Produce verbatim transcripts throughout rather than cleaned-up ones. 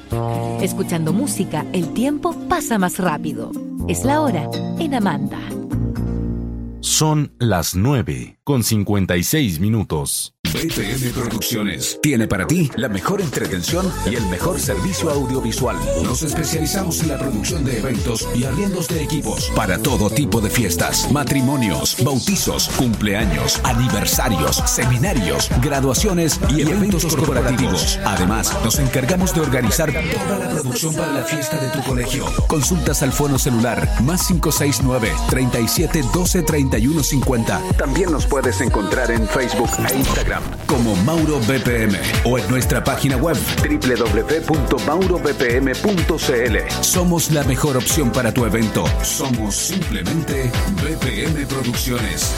Escuchando música, el tiempo pasa más rápido. Es la hora en Amanda. Son las nueve con cincuenta y seis minutos. B P M Producciones tiene para ti la mejor entretención y el mejor servicio audiovisual. Nos especializamos en la producción de eventos y arriendos de equipos para todo tipo de fiestas, matrimonios, bautizos, cumpleaños, aniversarios, seminarios, graduaciones y eventos corporativos. Además, nos encargamos de organizar toda la producción para la fiesta de tu colegio. Consultas al fono celular más cinco seis nueve, treinta y siete, doce, treinta y uno, cincuenta. También nos puedes encontrar en Facebook e Instagram como Mauro B P M o en nuestra página web doble u doble u doble u punto mauro b p m punto c l. Somos la mejor opción para tu evento. Somos simplemente B P M Producciones.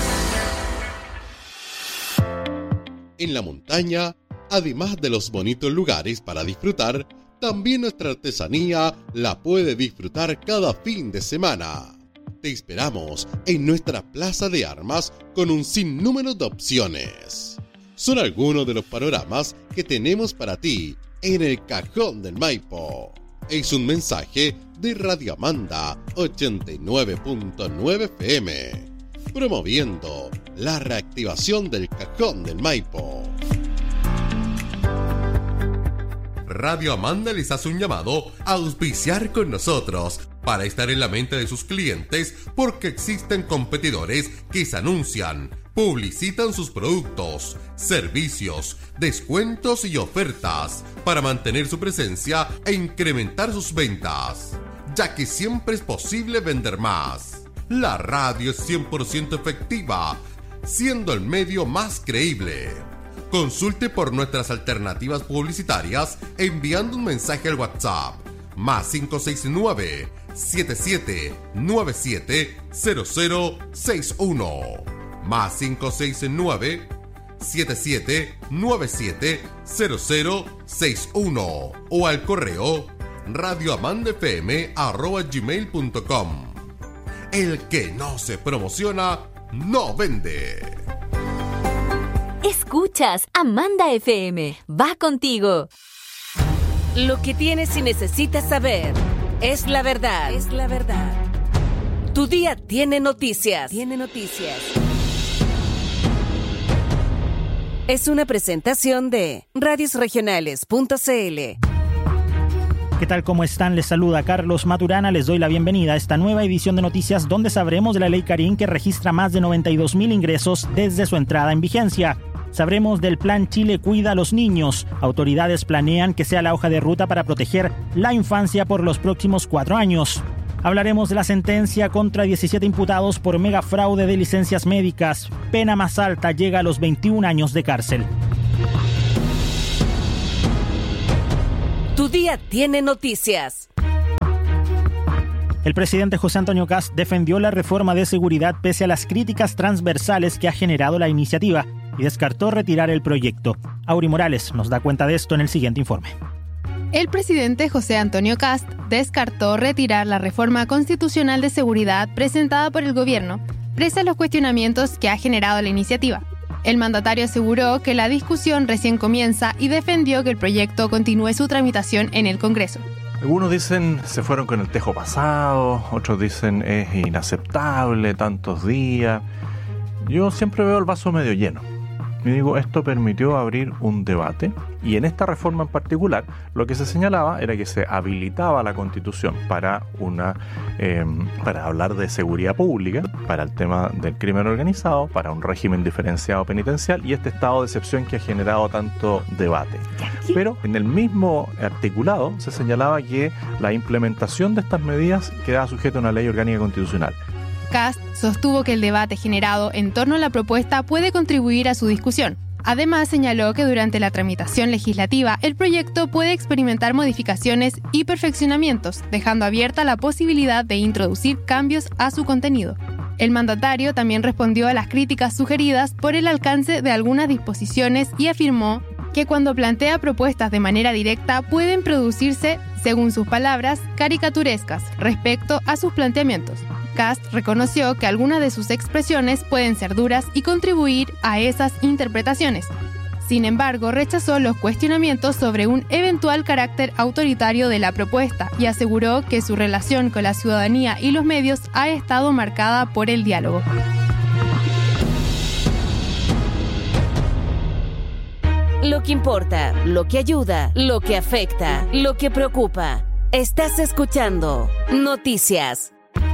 En la montaña, además de los bonitos lugares para disfrutar, también nuestra artesanía la puede disfrutar cada fin de semana. Te esperamos en nuestra plaza de armas con un sinnúmero de opciones. Son algunos de los panoramas que tenemos para ti en el Cajón del Maipo. Es un mensaje de Radio Amanda ochenta y nueve punto nueve F M, promoviendo la reactivación del Cajón del Maipo. Radio Amanda les hace un llamado a auspiciar con nosotros para estar en la mente de sus clientes, porque existen competidores que se anuncian, publicitan sus productos, servicios, descuentos y ofertas para mantener su presencia e incrementar sus ventas, ya que siempre es posible vender más. La radio es cien por ciento efectiva, siendo el medio más creíble. Consulte por nuestras alternativas publicitarias enviando un mensaje al WhatsApp más cinco seis nueve, siete siete nueve siete, cero cero seis uno más cinco seis nueve, siete siete nueve siete, cero cero seis uno o al correo radioamandafm arroba gmail punto com. El que no se promociona no vende. Escuchas Amanda F M. Va contigo. Lo que tienes y necesitas saber es la verdad. Es la verdad. Tu día tiene noticias. Tiene noticias. Es una presentación de radios regionales punto c l. ¿Qué tal? ¿Cómo están? Les saluda Carlos Maturana. Les doy la bienvenida a esta nueva edición de noticias donde sabremos de la Ley Carín, que registra más de noventa y dos mil ingresos desde su entrada en vigencia. Sabremos del Plan Chile Cuida a los Niños. Autoridades planean que sea la hoja de ruta para proteger la infancia por los próximos cuatro años. Hablaremos de la sentencia contra diecisiete imputados por megafraude de licencias médicas. Pena más alta llega a los veintiún años de cárcel. Tu día tiene noticias. El presidente José Antonio Kast defendió la reforma de seguridad pese a las críticas transversales que ha generado la iniciativa y descartó retirar el proyecto. Auri Morales nos da cuenta de esto en el siguiente informe. El presidente José Antonio Kast descartó retirar la reforma constitucional de seguridad presentada por el gobierno, pese a los cuestionamientos que ha generado la iniciativa. El mandatario aseguró que la discusión recién comienza y defendió que el proyecto continúe su tramitación en el Congreso. Algunos dicen se fueron con el tejo pasado, otros dicen es inaceptable, tantos días. Yo siempre veo el vaso medio lleno. Y digo, esto permitió abrir un debate, y en esta reforma en particular lo que se señalaba era que se habilitaba la Constitución para una eh, para hablar de seguridad pública, para el tema del crimen organizado, para un régimen diferenciado penitencial y este estado de excepción que ha generado tanto debate. Pero en el mismo articulado se señalaba que la implementación de estas medidas quedaba sujeta a una ley orgánica constitucional. Kast sostuvo que el debate generado en torno a la propuesta puede contribuir a su discusión. Además, señaló que durante la tramitación legislativa el proyecto puede experimentar modificaciones y perfeccionamientos, dejando abierta la posibilidad de introducir cambios a su contenido. El mandatario también respondió a las críticas sugeridas por el alcance de algunas disposiciones y afirmó que cuando plantea propuestas de manera directa pueden producirse, según sus palabras, caricaturescas respecto a sus planteamientos. Kast reconoció que algunas de sus expresiones pueden ser duras y contribuir a esas interpretaciones. Sin embargo, rechazó los cuestionamientos sobre un eventual carácter autoritario de la propuesta y aseguró que su relación con la ciudadanía y los medios ha estado marcada por el diálogo. Lo que importa, lo que ayuda, lo que afecta, lo que preocupa. Estás escuchando Noticias.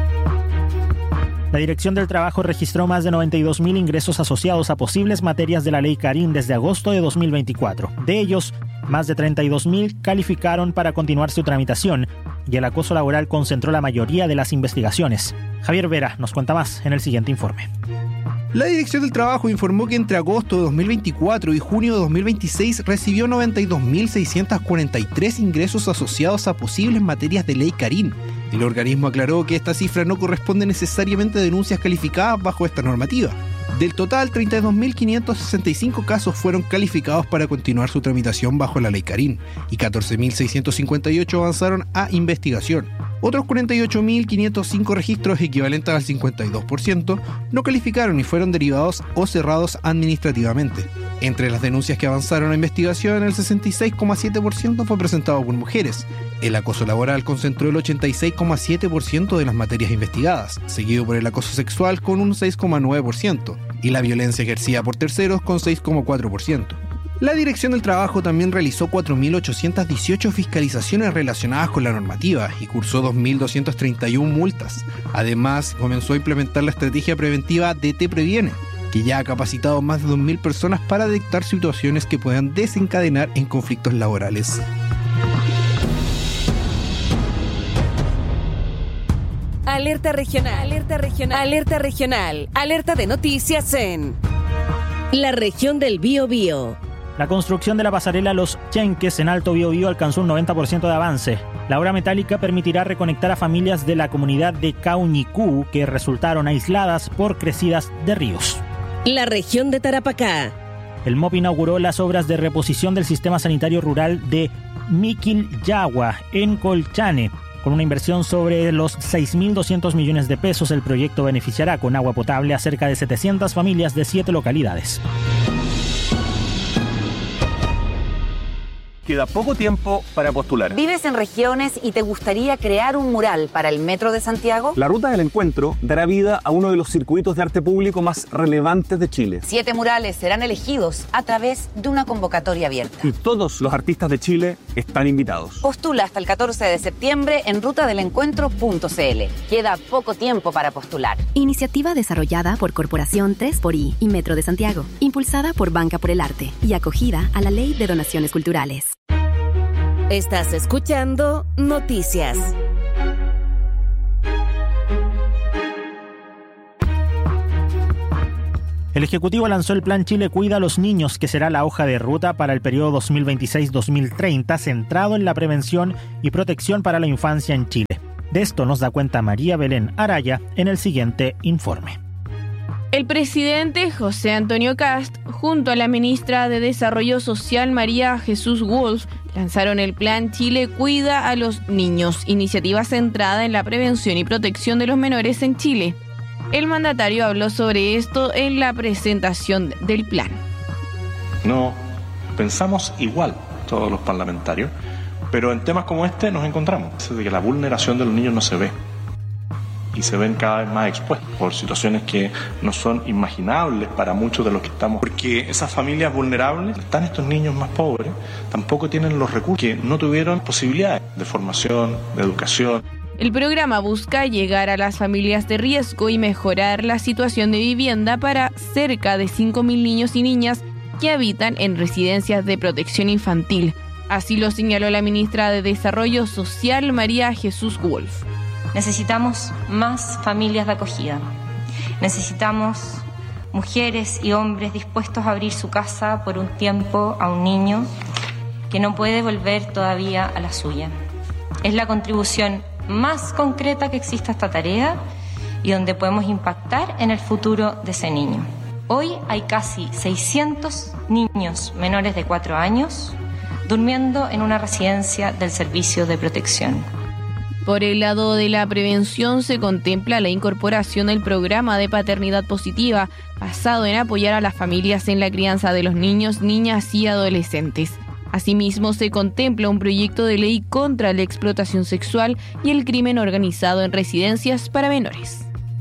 La Dirección del Trabajo registró más de noventa y dos mil ingresos asociados a posibles materias de la Ley Carín desde agosto de dos mil veinticuatro. De ellos, más de treinta y dos mil calificaron para continuar su tramitación y el acoso laboral concentró la mayoría de las investigaciones. Javier Vera nos cuenta más en el siguiente informe. La Dirección del Trabajo informó que entre agosto de dos mil veinticuatro y junio de dos mil veintiséis recibió noventa y dos mil seiscientos cuarenta y tres ingresos asociados a posibles materias de Ley Carín. El organismo aclaró que esta cifra no corresponde necesariamente a denuncias calificadas bajo esta normativa. Del total, treinta y dos mil quinientos sesenta y cinco casos fueron calificados para continuar su tramitación bajo la Ley Carín y catorce mil seiscientos cincuenta y ocho avanzaron a investigación. Otros cuarenta y ocho mil quinientos cinco registros, equivalentes al cincuenta y dos por ciento, no calificaron y fueron derivados o cerrados administrativamente. Entre las denuncias que avanzaron a investigación, el sesenta y seis coma siete por ciento fue presentado por mujeres. El acoso laboral concentró el ochenta y seis coma siete por ciento de las materias investigadas, seguido por el acoso sexual con un seis coma nueve por ciento y la violencia ejercida por terceros con seis coma cuatro por ciento. La Dirección del Trabajo también realizó cuatro mil ochocientas dieciocho fiscalizaciones relacionadas con la normativa y cursó dos mil doscientas treinta y una multas. Además, comenzó a implementar la estrategia preventiva D T Previene, que ya ha capacitado más de dos mil personas para detectar situaciones que puedan desencadenar en conflictos laborales. Alerta regional, alerta regional, alerta regional, alerta de noticias en la región del Biobío. La construcción de la pasarela Los Chenques en Alto Biobío alcanzó un noventa por ciento de avance. La obra metálica permitirá reconectar a familias de la comunidad de Cauñicú que resultaron aisladas por crecidas de ríos. La región de Tarapacá. El M O P inauguró las obras de reposición del sistema sanitario rural de Miquilyagua en Colchane. Con una inversión sobre los seis mil doscientos millones de pesos, el proyecto beneficiará con agua potable a cerca de setecientas familias de siete localidades. Queda poco tiempo para postular. ¿Vives en regiones y te gustaría crear un mural para el Metro de Santiago? La Ruta del Encuentro dará vida a uno de los circuitos de arte público más relevantes de Chile. Siete murales serán elegidos a través de una convocatoria abierta. Y todos los artistas de Chile están invitados. Postula hasta el catorce de septiembre en ruta del encuentro punto c l. Queda poco tiempo para postular. Iniciativa desarrollada por Corporación tres por I y Metro de Santiago, impulsada por Banca por el Arte y acogida a la Ley de Donaciones Culturales. Estás escuchando Noticias. El Ejecutivo lanzó el Plan Chile Cuida a los Niños, que será la hoja de ruta para el periodo dos mil veintiséis a dos mil treinta, centrado en la prevención y protección para la infancia en Chile. De esto nos da cuenta María Belén Araya en el siguiente informe. El presidente José Antonio Kast, junto a la ministra de Desarrollo Social María Jesús Wolf, lanzaron el Plan Chile Cuida a los Niños, iniciativa centrada en la prevención y protección de los menores en Chile. El mandatario habló sobre esto en la presentación del plan. No pensamos igual todos los parlamentarios, pero en temas como este nos encontramos, de que la vulneración de los niños no se ve. Y se ven cada vez más expuestos por situaciones que no son imaginables para muchos de los que estamos. Porque esas familias vulnerables, están estos niños más pobres, tampoco tienen los recursos, que no tuvieron posibilidades de formación, de educación. El programa busca llegar a las familias de riesgo y mejorar la situación de vivienda para cerca de cinco mil niños y niñas que habitan en residencias de protección infantil. Así lo señaló la ministra de Desarrollo Social María Jesús Wolf. Necesitamos más familias de acogida. Necesitamos mujeres y hombres dispuestos a abrir su casa por un tiempo a un niño que no puede volver todavía a la suya. Es la contribución más concreta que existe a esta tarea y donde podemos impactar en el futuro de ese niño. Hoy hay casi seiscientos niños menores de cuatro años durmiendo en una residencia del Servicio de Protección. Por el lado de la prevención se contempla la incorporación del programa de paternidad positiva, basado en apoyar a las familias en la crianza de los niños, niñas y adolescentes. Asimismo, se contempla un proyecto de ley contra la explotación sexual y el crimen organizado en residencias para menores.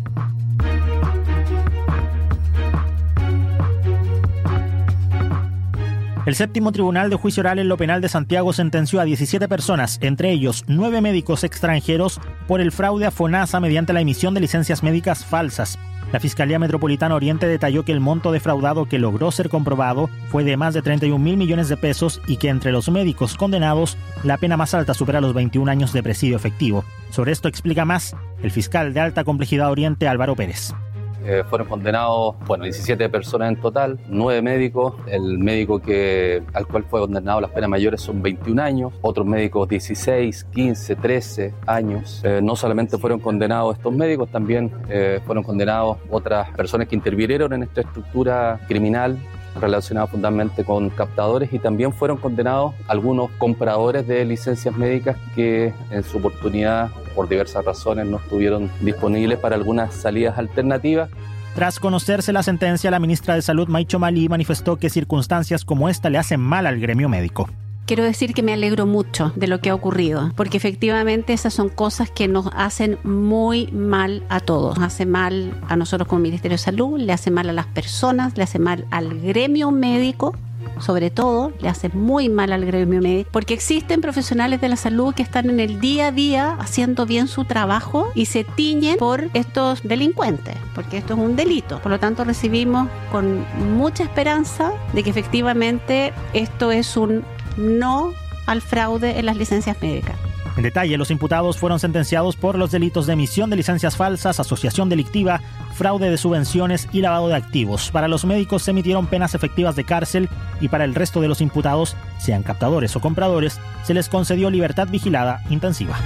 El séptimo Tribunal de Juicio Oral en lo Penal de Santiago sentenció a diecisiete personas, entre ellos nueve médicos extranjeros, por el fraude a FONASA mediante la emisión de licencias médicas falsas. La Fiscalía Metropolitana Oriente detalló que el monto defraudado que logró ser comprobado fue de más de treinta y un mil millones de pesos y que entre los médicos condenados, la pena más alta supera los veintiún años de presidio efectivo. Sobre esto explica más el fiscal de Alta Complejidad Oriente, Álvaro Pérez. Eh, fueron condenados, bueno, diecisiete personas en total, nueve médicos. El médico que, al cual fue condenado las penas mayores son veintiún años, otros médicos dieciséis, quince, trece años. Eh, no solamente fueron condenados estos médicos, también eh, fueron condenados otras personas que intervinieron en esta estructura criminal relacionada fundamentalmente con captadores, y también fueron condenados algunos compradores de licencias médicas que en su oportunidad, por diversas razones, no estuvieron disponibles para algunas salidas alternativas. Tras conocerse la sentencia, la ministra de Salud, Maicho Malí, manifestó que circunstancias como esta le hacen mal al gremio médico. Quiero decir que me alegro mucho de lo que ha ocurrido, porque efectivamente esas son cosas que nos hacen muy mal a todos. Nos hace mal a nosotros como Ministerio de Salud, le hace mal a las personas, le hace mal al gremio médico, sobre todo, le hace muy mal al gremio médico, porque existen profesionales de la salud que están en el día a día haciendo bien su trabajo y se tiñen por estos delincuentes, porque esto es un delito. Por lo tanto, recibimos con mucha esperanza de que efectivamente esto es un no al fraude en las licencias médicas. En detalle, los imputados fueron sentenciados por los delitos de emisión de licencias falsas, asociación delictiva, fraude de subvenciones y lavado de activos. Para los médicos se emitieron penas efectivas de cárcel y para el resto de los imputados, sean captadores o compradores, se les concedió libertad vigilada intensiva.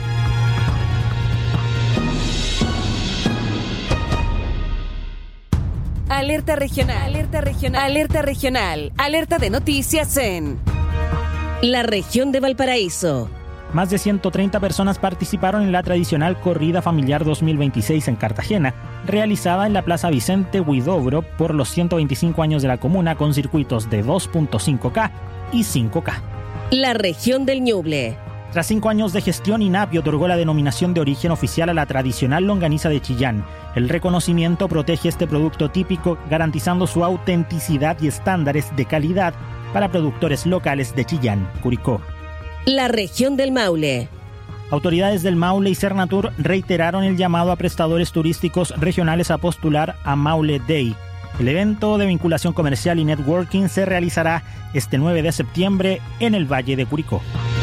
Alerta regional, alerta regional, alerta regional, alerta de noticias en la región de Valparaíso. Más de ciento treinta personas participaron en la tradicional Corrida Familiar dos mil veintiséis en Cartagena, realizada en la Plaza Vicente Huidobro por los ciento veinticinco años de la comuna, con circuitos de dos punto cinco K y cinco K. La región del Ñuble. Tras cinco años de gestión, INAPI otorgó la denominación de origen oficial a la tradicional longaniza de Chillán. El reconocimiento protege este producto típico, garantizando su autenticidad y estándares de calidad para productores locales de Chillán, Curicó. La región del Maule. Autoridades del Maule y Cernatur reiteraron el llamado a prestadores turísticos regionales a postular a Maule Day. El evento de vinculación comercial y networking se realizará este nueve de septiembre en el Valle de Curicó.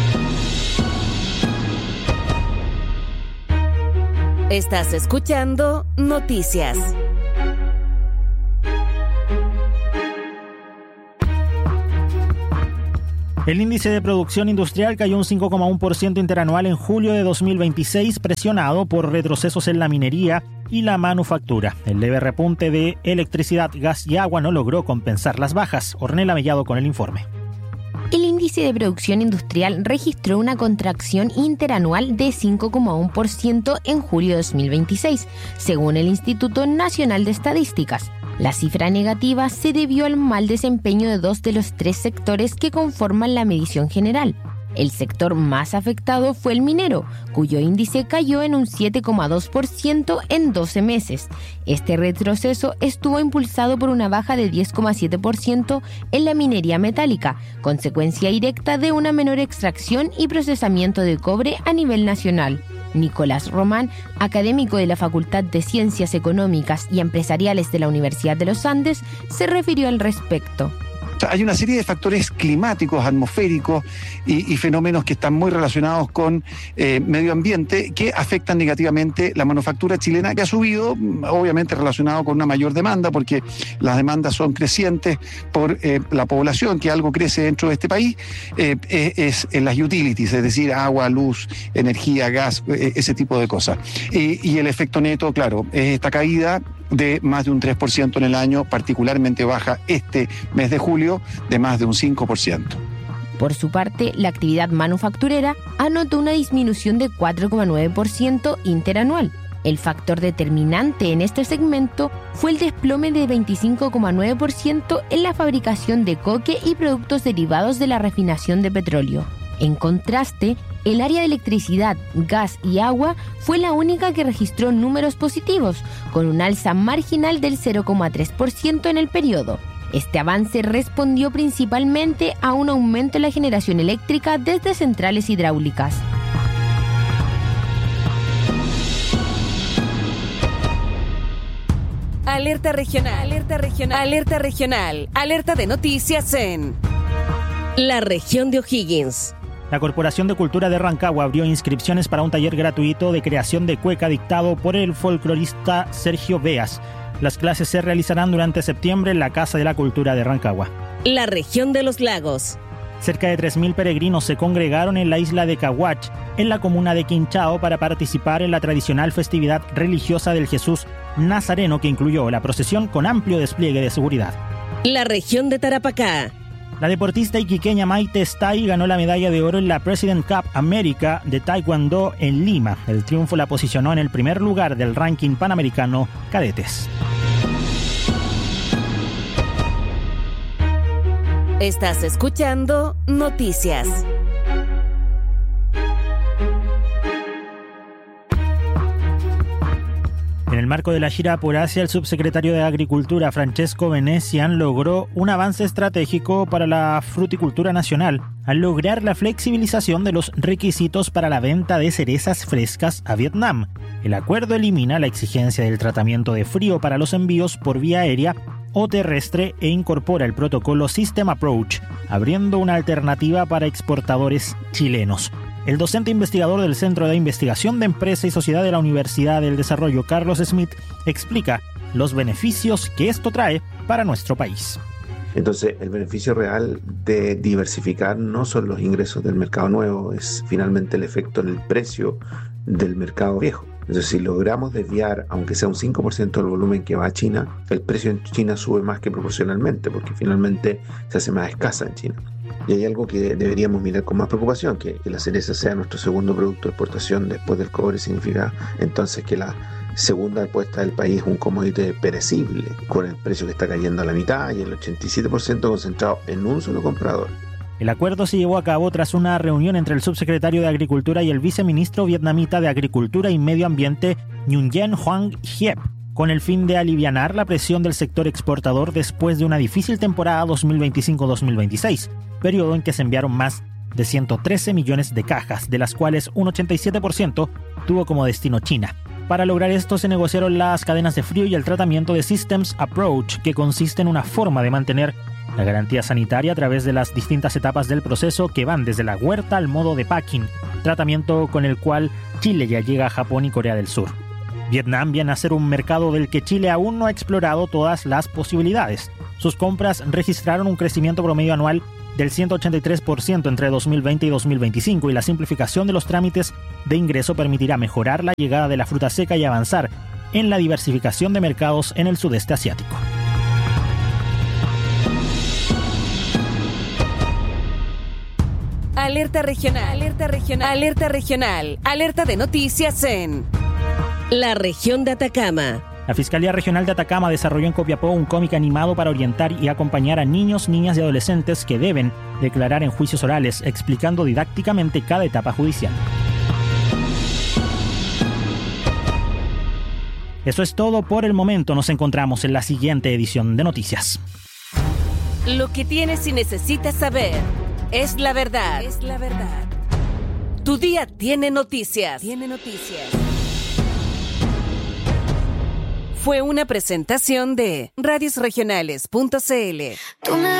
Estás escuchando Noticias. El índice de producción industrial cayó un cinco coma uno por ciento interanual en julio de dos mil veintiséis, presionado por retrocesos en la minería y la manufactura. El leve repunte de electricidad, gas y agua no logró compensar las bajas. Ornella Mellado con el informe. El índice de producción industrial registró una contracción interanual de cinco coma uno por ciento en julio de dos mil veintiséis, según el Instituto Nacional de Estadísticas. La cifra negativa se debió al mal desempeño de dos de los tres sectores que conforman la medición general. El sector más afectado fue el minero, cuyo índice cayó en un siete coma dos por ciento en doce meses. Este retroceso estuvo impulsado por una baja de diez coma siete por ciento en la minería metálica, consecuencia directa de una menor extracción y procesamiento de cobre a nivel nacional. Nicolás Román, académico de la Facultad de Ciencias Económicas y Empresariales de la Universidad de los Andes, se refirió al respecto. Hay una serie de factores climáticos, atmosféricos y, y fenómenos que están muy relacionados con eh, medio ambiente que afectan negativamente la manufactura chilena, que ha subido, obviamente relacionado con una mayor demanda, porque las demandas son crecientes por eh, la población, que algo crece dentro de este país, eh, es en las utilities, es decir, agua, luz, energía, gas, eh, ese tipo de cosas. Y, y el efecto neto, claro, es esta caída de más de un tres por ciento en el año, particularmente baja este mes de julio, de más de un cinco por ciento. Por su parte, la actividad manufacturera anotó una disminución de cuatro coma nueve por ciento interanual. El factor determinante en este segmento fue el desplome de veinticinco coma nueve por ciento en la fabricación de coque y productos derivados de la refinación de petróleo. En contraste, el área de electricidad, gas y agua fue la única que registró números positivos, con un alza marginal del cero coma tres por ciento en el periodo. Este avance respondió principalmente a un aumento en la generación eléctrica desde centrales hidráulicas. Alerta regional, alerta regional, alerta regional, alerta de noticias en la región de O'Higgins. La Corporación de Cultura de Rancagua abrió inscripciones para un taller gratuito de creación de cueca dictado por el folclorista Sergio Beas. Las clases se realizarán durante septiembre en la Casa de la Cultura de Rancagua. La región de los lagos. Cerca de tres mil peregrinos se congregaron en la isla de Caguach, en la comuna de Quinchao, para participar en la tradicional festividad religiosa del Jesús Nazareno, que incluyó la procesión con amplio despliegue de seguridad. La región de Tarapacá. La deportista iquiqueña Maite Stay ganó la medalla de oro en la President Cup América de Taekwondo en Lima. El triunfo la posicionó en el primer lugar del ranking panamericano cadetes. Estás escuchando Noticias. En el marco de la gira por Asia, el subsecretario de Agricultura, Francesco Venecian, logró un avance estratégico para la fruticultura nacional al lograr la flexibilización de los requisitos para la venta de cerezas frescas a Vietnam. El acuerdo elimina la exigencia del tratamiento de frío para los envíos por vía aérea o terrestre e incorpora el protocolo System Approach, abriendo una alternativa para exportadores chilenos. El docente investigador del Centro de Investigación de Empresa y Sociedad de la Universidad del Desarrollo, Carlos Smith, explica los beneficios que esto trae para nuestro país. Entonces, el beneficio real de diversificar no son los ingresos del mercado nuevo, es finalmente el efecto en el precio del mercado viejo. Entonces, si logramos desviar, aunque sea un cinco por ciento del volumen que va a China, el precio en China sube más que proporcionalmente, porque finalmente se hace más escasa en China. Y hay algo que deberíamos mirar con más preocupación, que, que la cereza sea nuestro segundo producto de exportación después del cobre, significa entonces que la segunda apuesta del país es un commodity perecible, con el precio que está cayendo a la mitad y el ochenta y siete por ciento concentrado en un solo comprador. El acuerdo se llevó a cabo tras una reunión entre el subsecretario de Agricultura y el viceministro vietnamita de Agricultura y Medio Ambiente, Nguyen Hoang Hiep, con el fin de alivianar la presión del sector exportador después de una difícil temporada dos mil veinticinco dos mil veintiséis, periodo en que se enviaron más de ciento trece millones de cajas, de las cuales un ochenta y siete por ciento tuvo como destino China. Para lograr esto se negociaron las cadenas de frío y el tratamiento de Systems Approach, que consiste en una forma de mantener la garantía sanitaria a través de las distintas etapas del proceso que van desde la huerta al modo de packing, tratamiento con el cual Chile ya llega a Japón y Corea del Sur. Vietnam viene a ser un mercado del que Chile aún no ha explorado todas las posibilidades. Sus compras registraron un crecimiento promedio anual del ciento ochenta y tres por ciento entre dos mil veinte y dos mil veinticinco, y la simplificación de los trámites de ingreso permitirá mejorar la llegada de la fruta seca y avanzar en la diversificación de mercados en el sudeste asiático. Alerta regional, alerta regional, alerta regional, alerta de noticias en la región de Atacama. La Fiscalía Regional de Atacama desarrolló en Copiapó un cómic animado para orientar y acompañar a niños, niñas y adolescentes que deben declarar en juicios orales, explicando didácticamente cada etapa judicial. Eso es todo por el momento. Nos encontramos en la siguiente edición de Noticias. Lo que tienes y necesitas saber es la verdad. Es la verdad. Tu día tiene noticias. Tiene noticias. Fue una presentación de radios regionales punto c l.